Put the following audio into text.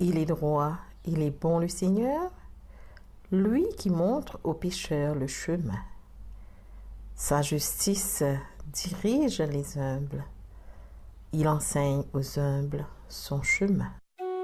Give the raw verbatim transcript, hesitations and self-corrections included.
Il est droit, il est bon le Seigneur, lui qui montre aux pécheurs le chemin. Sa justice dirige les humbles. Il enseigne aux humbles son chemin.